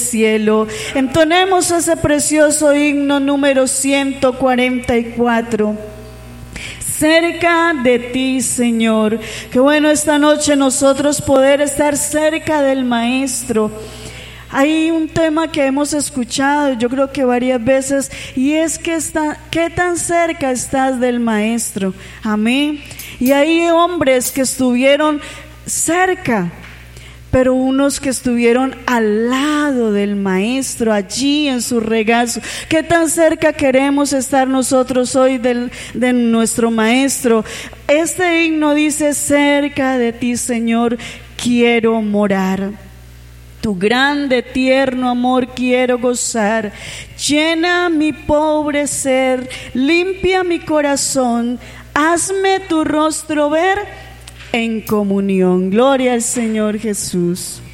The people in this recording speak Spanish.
cielo. Entonemos ese precioso himno número 144. Cerca de ti, Señor. Qué bueno esta noche nosotros poder estar cerca del Maestro. Hay un tema que hemos escuchado, yo creo que varias veces, y es que ¿qué tan cerca estás del Maestro? Amén. Y hay hombres que estuvieron cerca, pero unos que estuvieron al lado del Maestro, allí en su regazo. ¿Qué tan cerca queremos estar nosotros hoy de nuestro Maestro? Este himno dice: cerca de ti, Señor, quiero morar. Tu grande, tierno amor quiero gozar. Llena mi pobre ser, limpia mi corazón, hazme tu rostro ver en comunión. Gloria al Señor Jesús.